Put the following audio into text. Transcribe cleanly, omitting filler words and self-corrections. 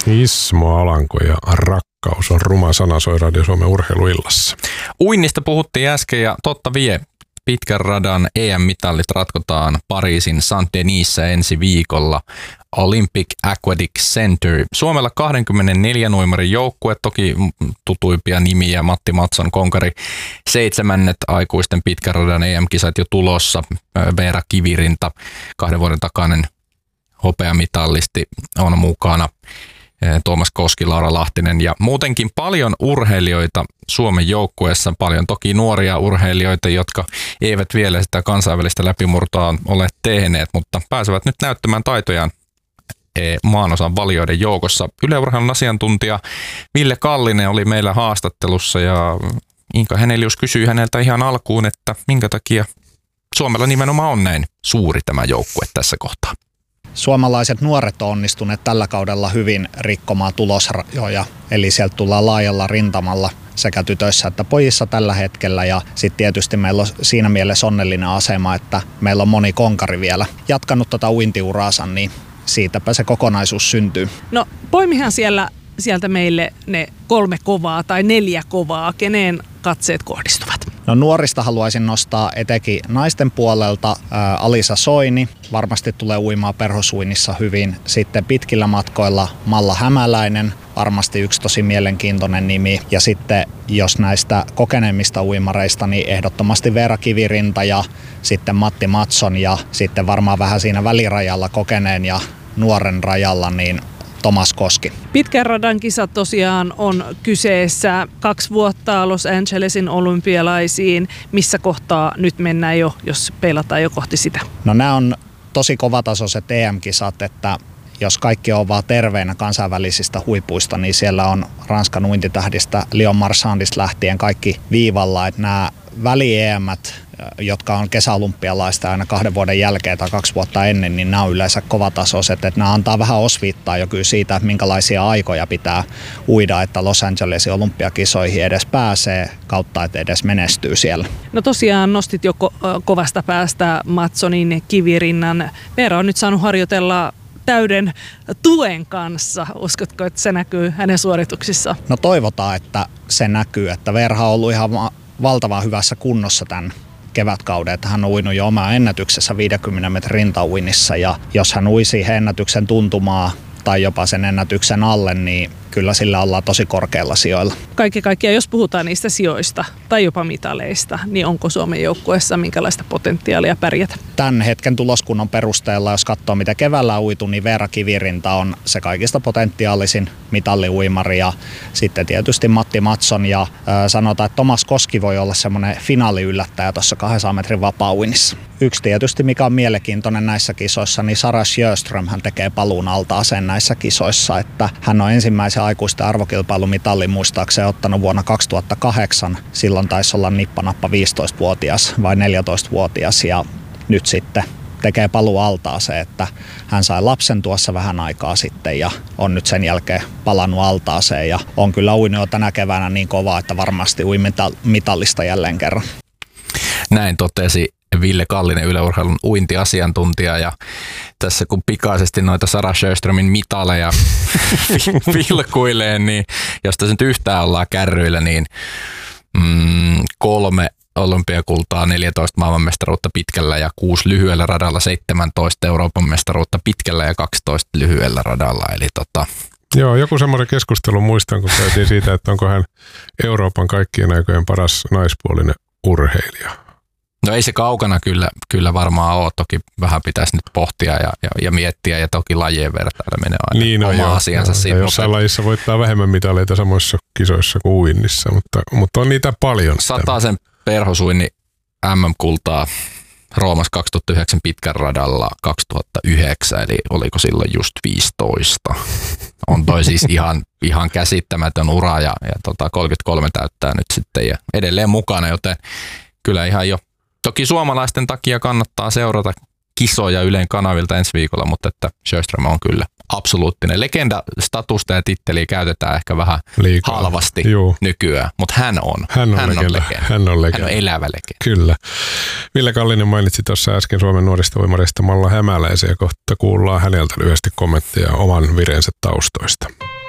Ismo Alanko ja rakkaus on ruma sana, soi Radio Suomen urheiluillassa. Uinnista puhuttiin äsken ja totta vie. Pitkän radan EM-mitallit ratkotaan Pariisin Saint-Denisissa ensi viikolla Olympic Aquatic Center. Suomella 24 nuimarin joukkue, toki tutuimpia nimiä, Matti Matson, konkari, 7. aikuisten pitkän radan EM-kisat jo tulossa, Veera Kivirinta, 2 vuoden takainen hopeamitallisti on mukana, Tuomas Koski, Laura Lahtinen ja muutenkin paljon urheilijoita Suomen joukkueessa, paljon toki nuoria urheilijoita, jotka eivät vielä sitä kansainvälistä läpimurtoa ole tehneet, mutta pääsevät nyt näyttämään taitojaan maanosan valioiden joukossa. Yle Urheilun asiantuntija Ville Kallinen oli meillä haastattelussa ja Inka Henelius kysyi häneltä ihan alkuun, että minkä takia Suomella nimenomaan on näin suuri tämä joukkue tässä kohtaa. Suomalaiset nuoret on onnistuneet tällä kaudella hyvin rikkomaan tulosrajoja, eli sieltä tullaan laajalla rintamalla sekä tytöissä että pojissa tällä hetkellä. Ja sitten tietysti meillä on siinä mielessä onnellinen asema, että meillä on moni konkari vielä jatkanut uintiuraansa, niin siitäpä se kokonaisuus syntyy. No poimihan sieltä meille ne 3 kovaa tai 4 kovaa, keneen katseet kohdistuvat? No nuorista haluaisin nostaa etenkin naisten puolelta Alisa Soini, varmasti tulee uimaan perhosuinnissa hyvin. Sitten pitkillä matkoilla Malla Hämäläinen, varmasti yksi tosi mielenkiintoinen nimi. Ja sitten jos näistä kokeneemmista uimareista, niin ehdottomasti Veera Kivirinta ja sitten Matti Matson ja sitten varmaan vähän siinä välirajalla kokeneen ja nuoren rajalla, niin Tuomas Koski. Pitkän radan kisat tosiaan on kyseessä 2 vuotta Los Angelesin olympialaisiin. Missä kohtaa nyt mennään jo, jos peilataan jo kohti sitä? No nämä on tosi kovatasoiset EM-kisat, että jos kaikki on vaan terveinä kansainvälisistä huipuista, niin siellä on Ranskan uintitähdistä Lyon Marchandista lähtien kaikki viivalla. Että nämä väli-EM:t, jotka on kesäolympialaista aina 2 vuoden jälkeen tai 2 vuotta ennen, niin nämä on yleensä kovatasoiset. Että nämä antaa vähän osviittaa jo kyllä siitä, että minkälaisia aikoja pitää uida, että Los Angelesin olympiakisoihin edes pääsee kautta, että edes menestyy siellä. No tosiaan nostit jo kovasta päästä Matsonin, Kivirinnan. Veera on nyt saanut harjoitella täyden tuen kanssa. Uskotko, että se näkyy hänen suorituksissaan? No toivotaan, että se näkyy, että Veera on ollut ihan valtavan hyvässä kunnossa tämän kevätkauden, että hän on uinut jo omaa ennätyksessä 50 metrin rintauinnissa ja jos hän ui siihen ennätyksen tuntumaa tai jopa sen ennätyksen alle, niin kyllä sillä ollaan tosi korkealla sijoilla. Kaikki kaikkiaan, jos puhutaan niistä sijoista tai jopa mitaleista, niin onko Suomen joukkueessa minkälaista potentiaalia pärjätä? Tämän hetken tuloskunnon perusteella, jos katsoo mitä keväällä on uitu, niin Veera Kivirinta on se kaikista potentiaalisin mitalliuimari ja sitten tietysti Matti Matson ja sanotaan, että Tuomas Koski voi olla semmoinen finaaliyllättäjä tuossa 200 metrin vapaa-uinnissa. Yksi tietysti, mikä on mielenkiintoinen näissä kisoissa, niin Sara Sjöström hän tekee paluun altaaseen näissä kisoissa, että hän on ensimmäisen aikuisten arvokilpailumitallin muistaakseni ottanut vuonna 2008. Silloin taisi olla nippanappa 15-vuotias vai 14-vuotias ja nyt sitten tekee paluu altaaseen, että hän sai lapsen tuossa vähän aikaa sitten ja on nyt sen jälkeen palannut altaaseen ja on kyllä uinut jo tänä keväänä niin kovaa, että varmasti ui mitallista jälleen kerran. Näin totesi Ville Kallinen, Yle Urheilun uintiasiantuntija ja tässä kun pikaisesti noita Sara Sjöströmin mitaleja vilkuilee, niin jos tässä nyt yhtään ollaan kärryillä, niin 3 olympiakultaa, 14 maailmanmestaruutta pitkällä ja 6 lyhyellä radalla, 17 Euroopan mestaruutta pitkällä ja 12 lyhyellä radalla. Eli Joo, joku semmoinen keskustelu muistan, kun käytiin siitä, että onko hän Euroopan kaikkien aikojen paras naispuolinen urheilija. No ei se kaukana kyllä varmaan ole. Toki vähän pitäisi nyt pohtia ja miettiä ja toki lajien vertailla menee aina niin oma asiansa siinä. Jossain lajissa voittaa vähemmän mitaleita samoissa kisoissa kuin uinnissa, mutta on niitä paljon. 100 perhosuinnin MM-kultaa Roomassa 2009 pitkän radalla 2009, eli oliko silloin just 15. On toi siis ihan käsittämätön ura ja 33 täyttää nyt sitten ja edelleen mukana, joten kyllä ihan jo. Toki suomalaisten takia kannattaa seurata kisoja Ylen kanavilta ensi viikolla, mutta että Sjöström on kyllä absoluuttinen. Legenda-statusta ja titteliä käytetään ehkä vähän liikaa halvasti nykyään, mutta hän on legenda. Hän on elävä legenda. Kyllä. Ville Kallinen mainitsi tuossa äsken Suomen nuorista uimareista Malla Hämäläisen ja kohta kuullaan häneltä lyhyesti kommentteja oman vireensä taustoista.